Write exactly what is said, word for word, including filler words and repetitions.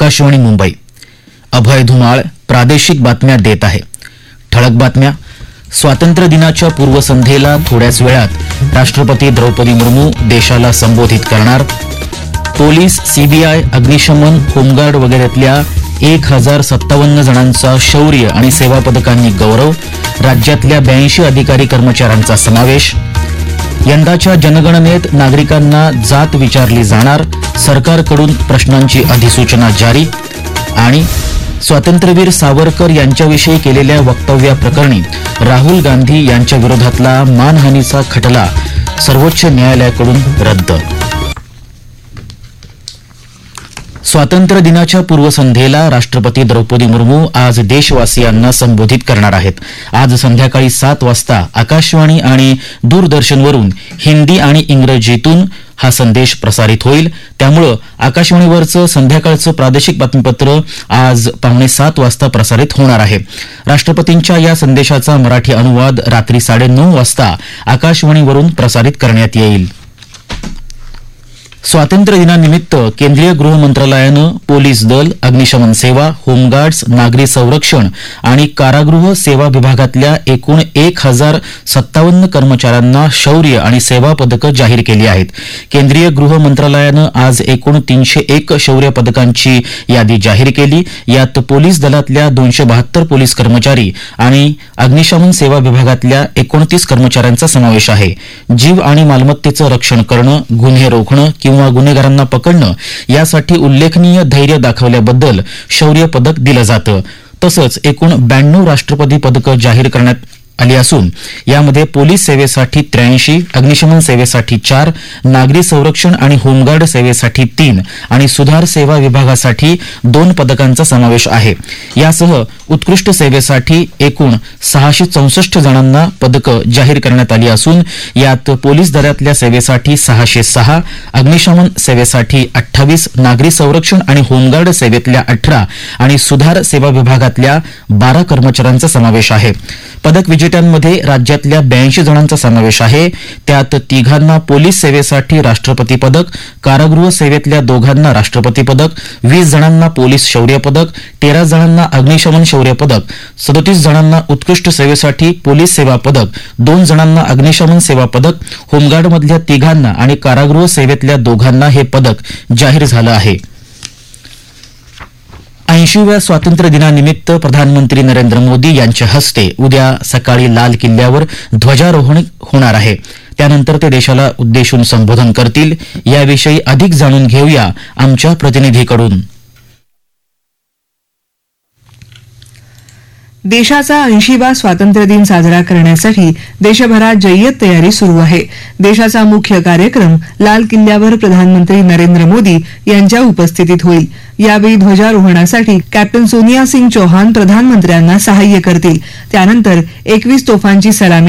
आकाशवाणी मुंबई. अभय धुमाळ प्रादेशिक बातम्या देत आहे. ठळक बातम्या. स्वातंत्र्य दिनाच्या पूर्वसंध्येला थोड्याच वेळात राष्ट्रपती द्रौपदी मुर्मू देशाला संबोधित करणार. पोलीस, सीबीआय, अग्निशमन, होमगार्ड वगैरेतल्या एक हजार सत्तावन्न जणांचा शौर्य आणि सेवा पदकांनी गौरव. राज्यातल्या ब्याऐंशी अधिकारी कर्मचाऱ्यांचा समावेश. यंदाच्या जनगणनेत नागरिकांना जात विचारली जाणार, सरकारकडून प्रश्नांची अधिसूचना जारी. आणि स्वातंत्र्यवीर सावरकर यांच्याविषयी केलेल्या वक्तव्याप्रकरणी राहुल गांधी यांच्या विरोधातला मानहानीचा खटला सर्वोच्च न्यायालयाकडून रद्द. स्वातंत्र्य दिनाच्या पूर्वसंध्येला राष्ट्रपती द्रौपदी मुर्मू आज देशवासियांना संबोधित करणार आहेत. आज संध्याकाळी सात वाजता आकाशवाणी आणि दूरदर्शनवरून हिंदी आणि इंग्रजीतून हा संदेश प्रसारित होईल. त्यामुळे आकाशवाणीवरचं संध्याकाळचं प्रादेशिक बातमीपत्र आज पावणे सात वाजता प्रसारित होणार आहे. राष्ट्रपतींच्या या संदेशाचा मराठी अनुवाद रात्री साडेनऊ वाजता आकाशवाणीवरून प्रसारित करण्यात येईल. स्वातंत्र्य दिनानिमित्त केंद्रीय गृह मंत्रालयानं पोलीस दल, अग्निशमन सेवा, होमगार्ड्स, नागरी संरक्षण आणि कारागृह सेवा विभागातल्या एकूण एक हजार सत्तावन्न कर्मचाऱ्यांना शौर्य आणि सेवा पदकं जाहीर केली आहेत. केंद्रीय गृह मंत्रालयानं आज एकूण तीनशे एक शौर्य पदकांची यादी जाहीर केली. यात पोलीस दलातल्या दोनशे बहात्तर पोलीस कर्मचारी आणि अग्निशमन सेवा विभागातल्या एकोणतीस कर्मचाऱ्यांचा समावेश आहे. जीव आणि मालमत्तेचं रक्षण करणं, गुन्हे रोखणं किंवा गुन्हेगारांना पकडणं यासाठी उल्लेखनीय धैर्य दाखवल्याबद्दल शौर्य पदक दिलं जातं. तसंच एकूण ब्याण्णव राष्ट्रपती पदकं जाहीर करण्यात आली असून यामध्ये पोलीस सेवेसाठी त्र्याऐंशी, अग्निशमन सेवेसाठी चार, नागरी संरक्षण आणि होमगार्ड सेवेसाठी तीन आणि सुधार सेवा विभागासाठी दोन पदकांचा समावेश आहे. यासह उत्कृष्ट सेवेसाठी एकूण सहाशे चौसष्ट जणांना पदकं जाहीर करण्यात आली असून यात पोलीस दलातल्या सेवेसाठी सहाशे सहा, अग्निशमन सेवेसाठी अठ्ठावीस, नागरी संरक्षण आणि होमगार्ड सेवेतल्या अठरा आणि सुधार सेवा विभागातल्या बारा कर्मचाऱ्यांचा समावेश आहे. पदक विजेत्यांमध्ये राज्यातल्या ब्याऐंशी जणांचा समावेश आहे. त्यात तिघांना पोलीस सेवेसाठी राष्ट्रपती पदक, कारागृह सेवेतल्या दोघांना राष्ट्रपती पदक, वीस जणांना पोलीस शौर्य पदक, तेरा जणांना अग्निशमन शौर्य पदक, सदोतीस जणांना उत्कृष्ट सेवेसाठी पोलीस सेवा पदक, दोन जणांना अग्निशमन सेवा पदक, होमगार्डमधल्या तिघांना आणि कारागृह सेवेतल्या दोघांना हे पदक जाहीर झालं आहे. ऐंशीव्या स्वातंत्र्य दिनानिमित्त प्रधानमंत्री नरेंद्र मोदी यांच्या हस्ते उद्या सकाळी लाल किल्ल्यावर ध्वजारोहण होणार आहे. त्यानंतर ते देशाला उद्देशून संबोधन करतील. याविषयी अधिक जाणून घेऊया आमच्या प्रतिनिधीकडून. देशाचा ऐंशीवा स्वातंत्र्य दिन साजरा करण्यासाठी देशभरात जय्यत तयारी सुरू आहे. देशाचा मुख्य कार्यक्रम लाल किल्ल्यावर प्रधानमंत्री नरेंद्र मोदी यांच्या उपस्थितीत होईल. यावेळी ध्वजारोहणासाठी कॅप्टन सोनिया सिंग चौहान प्रधानमंत्र्यांना सहाय्य करतील. त्यानंतर एकवीस तोफांची सलामी